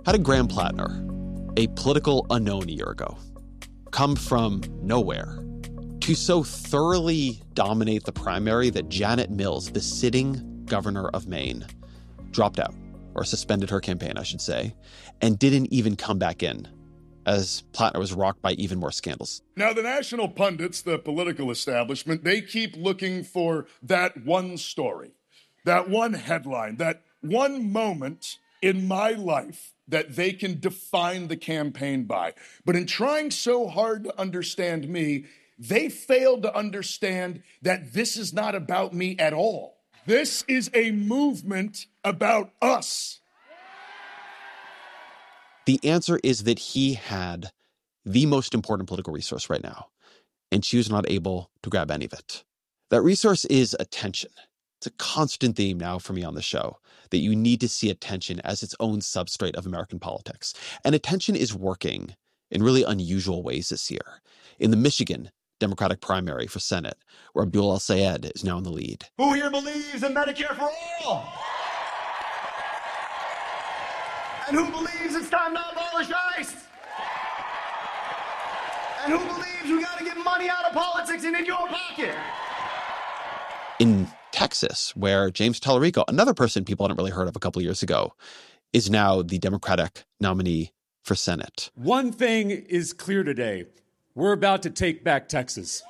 How did Graham Plattner, a political unknown a year ago, come from nowhere to so thoroughly dominate the primary that Janet Mills, the sitting governor of Maine, dropped out, or suspended her campaign, I should say, and didn't even come back in, as Plattner was rocked by even more scandals? Now, the national pundits, the political establishment, they keep looking for that one story, that one headline, that one moment in my life that they can define the campaign by. But in trying so hard to understand me, they failed to understand that this is not about me at all. This is a movement about us. The answer is that he had the most important political resource right now, and she was not able to grab any of it. That resource is attention. It's a constant theme now for me on the show, that you need to see attention as its own substrate of American politics. And attention is working in really unusual ways this year. In the Michigan Democratic primary for Senate, where Abdul El-Sayed is now in the lead. Who here believes in Medicare for all? And who believes it's time to abolish ICE? And who believes we got to get money out of politics and in your pocket? In Texas, where James Tallarico, another person people hadn't really heard of a couple of years ago, is now the Democratic nominee for Senate. One thing is clear today. We're about to take back Texas.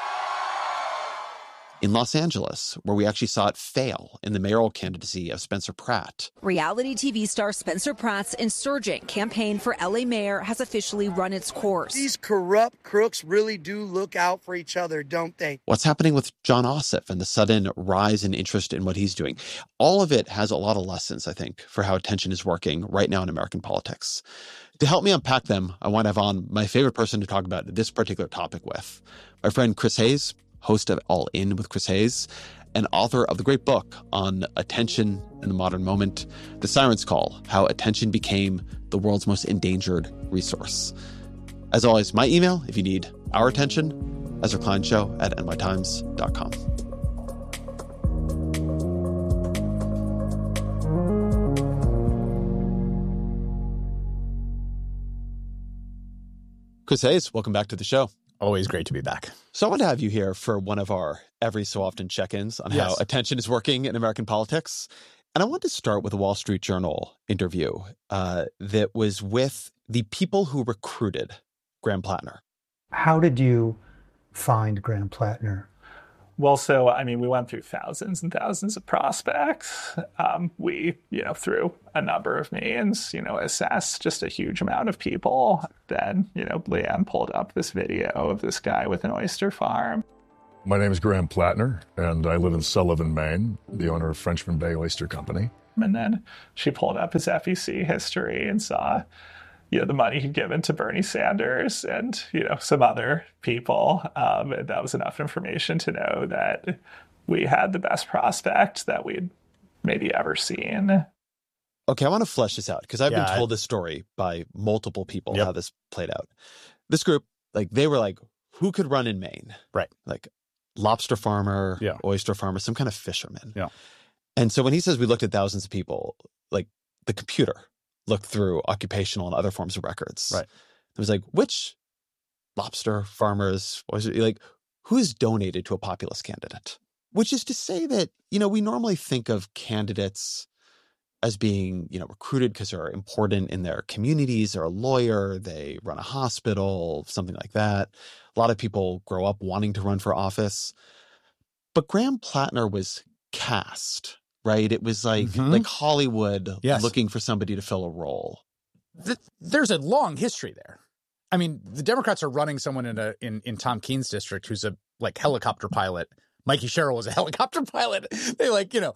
In Los Angeles, where we actually saw it fail in the mayoral candidacy of Spencer Pratt. Reality TV star Spencer Pratt's insurgent campaign for LA mayor has officially run its course. These corrupt crooks really do look out for each other, don't they? What's happening with Jon Ossoff and the sudden rise in interest in what he's doing? All of it has a lot of lessons, I think, for how attention is working right now in American politics. To help me unpack them, I want to have on my favorite person to talk about this particular topic with, my friend Chris Hayes, host of All In with Chris Hayes, and author of the great book on attention in the modern moment, The Siren's Call, How Attention Became the World's Most Endangered Resource. As always, my email, if you need our attention, EzraKleinShow@nytimes.com. Chris Hayes, welcome back to the show. Always great to be back. So I want to have you here for one of our every so often check-ins on how attention is working in American politics. And I want to start with a Wall Street Journal interview that was with the people who recruited Graham Plattner. How did you find Graham Plattner? Well, so, I mean, we went through thousands and thousands of prospects. We, through a number of means, assessed just a huge amount of people. Then, Leanne pulled up this video of this guy with an oyster farm. My name is Graham Plattner, and I live in Sullivan, Maine, the owner of Frenchman Bay Oyster Company. And then she pulled up his FEC history and saw the money he'd given to Bernie Sanders and, some other people. And that was enough information to know that we had the best prospect that we'd maybe ever seen. Okay, I want to flesh this out because I've been told this story by multiple people, how this played out. This group, they were like, who could run in Maine? Right. Like lobster farmer, oyster farmer, some kind of fisherman. Yeah. And so when he says we looked at thousands of people, the computer looked through occupational and other forms of records. Right. It was like, which lobster farmers, who's donated to a populist candidate? Which is to say that, we normally think of candidates as being, recruited because they're important in their communities. They're a lawyer, they run a hospital, something like that. A lot of people grow up wanting to run for office. But Graham Plattner was cast. Right? It was like Hollywood looking for somebody to fill a role. There's a long history there. I mean, the Democrats are running someone in Tom Keene's district who's a helicopter pilot. Mikey Sherrill was a helicopter pilot. They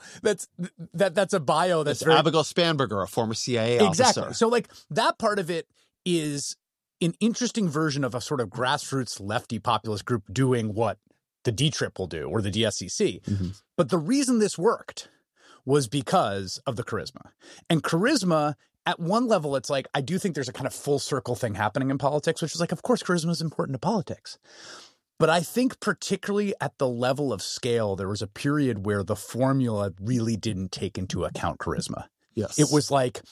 that's a bio that's very... Abigail Spanberger, a former CIA officer. Exactly. So that part of it is an interesting version of a sort of grassroots lefty populist group doing what the D-Trip will do or the DSCC. Mm-hmm. But the reason this worked was because of the charisma. And charisma, at one level, it's I do think there's a kind of full circle thing happening in politics, which is of course, charisma is important to politics. But I think particularly at the level of scale, there was a period where the formula really didn't take into account charisma. Yes. It was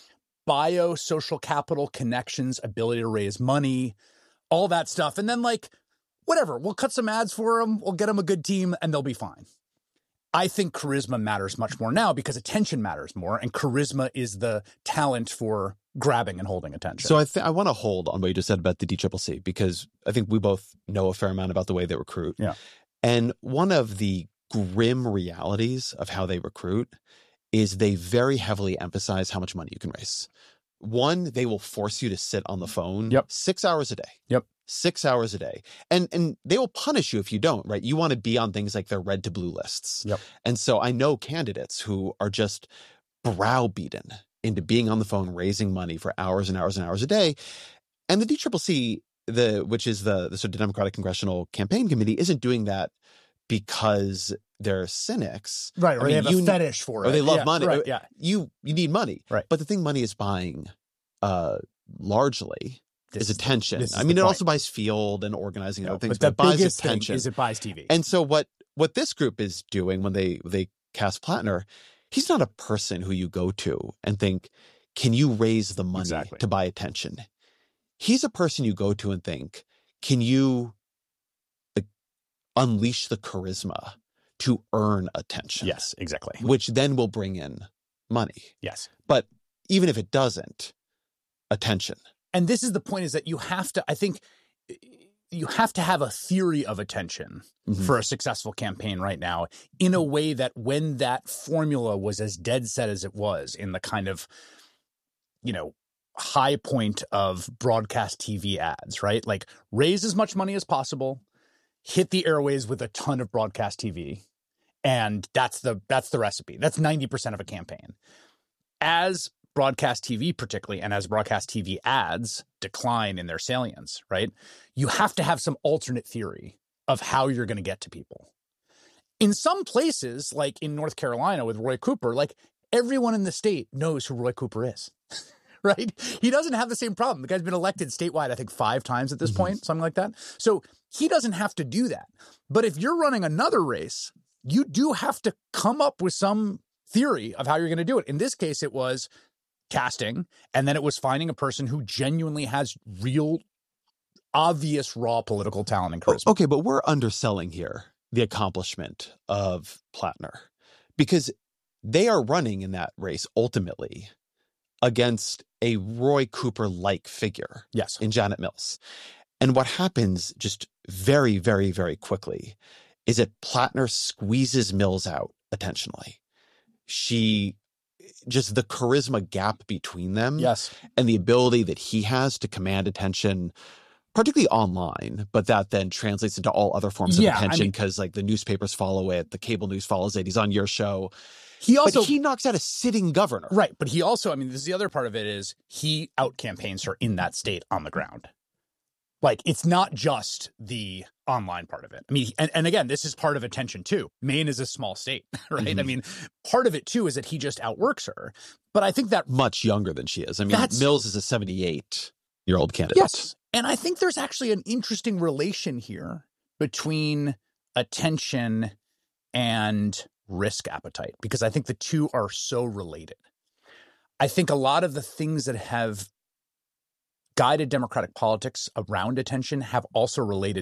bio, social capital, connections, ability to raise money, all that stuff. And then like, whatever, we'll cut some ads for them. We'll get them a good team and they'll be fine. I think charisma matters much more now because attention matters more. And charisma is the talent for grabbing and holding attention. So I want to hold on what you just said about the DCCC, because I think we both know a fair amount about the way they recruit. Yeah. And one of the grim realities of how they recruit is they very heavily emphasize how much money you can raise. One, they will force you to sit on the phone 6 hours a day. Yep. 6 hours a day. And they will punish you if you don't, right? You want to be on things like their red to blue lists. Yep. And so I know candidates who are just browbeaten into being on the phone, raising money for hours and hours and hours a day. And the DCCC, which is the sort of Democratic Congressional Campaign Committee, isn't doing that because they're cynics. Right, or they have a fetish for it. Or they love money. Right, yeah. You need money. Right. But the thing money is buying largely is attention. I mean, it point. also buys field and organizing and other things, but but the it buys biggest attention. thing is it buys TV. And so what this group is doing when they cast Plattner, he's not a person who you go to and think, can you raise the money to buy attention? He's a person you go to and think, can you unleash the charisma to earn attention? Yes, exactly. Which then will bring in money. Yes. But even if it doesn't, attention. And this is the point, is that you have to, I think, you have to have a theory of attention for a successful campaign right now, in a way that when that formula was as dead set as it was in the kind of, high point of broadcast TV ads, right? Like, raise as much money as possible, hit the airways with a ton of broadcast TV, and that's the recipe. That's 90% of a campaign. As broadcast TV particularly, and as broadcast TV ads decline in their salience, right? You have to have some alternate theory of how you're going to get to people. In some places, like in North Carolina with Roy Cooper, like everyone in the state knows who Roy Cooper is, right? He doesn't have the same problem. The guy's been elected statewide, I think 5 times at this point, something like that. So he doesn't have to do that. But if you're running another race, you do have to come up with some theory of how you're going to do it. In this case, it was casting, and then it was finding a person who genuinely has real, obvious, raw political talent and charisma. Okay, but we're underselling here the accomplishment of Plattner, because they are running in that race ultimately against a Roy Cooper-like figure in Janet Mills. And what happens just very, very, very quickly is that Plattner squeezes Mills out attentionally. Just the charisma gap between them and the ability that he has to command attention, particularly online, but that then translates into all other forms of attention, because like the newspapers follow it, the cable news follows it, he's on your show. But he knocks out a sitting governor. Right. But he also, this is the other part of it, is he out-campaigns her in that state on the ground. Like, it's not just the online part of it. And again, this is part of attention too. Maine is a small state, right? Part of it too is that he just outworks her. But I think that much younger than she is. Mills is a 78-year-old candidate. Yes. And I think there's actually an interesting relation here between attention and risk appetite, because I think the two are so related. I think a lot of the things that have guided Democratic politics around attention have also related